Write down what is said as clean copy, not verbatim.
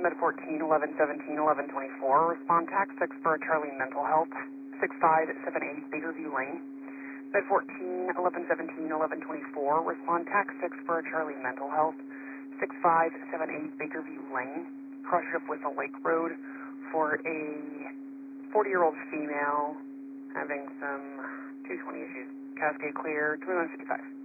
Med 14, 11, 17, 11, 24. Respond tax 6 for Charlie Mental Health, 6578 Bakerview Lane. Med 14, 11, 17, 11, 24. Respond tax 6 for Charlie Mental Health, 6578 Bakerview Lane. Cross ship with the Lake Road for a 40-year-old female having some 220 issues. Cascade clear, 2155.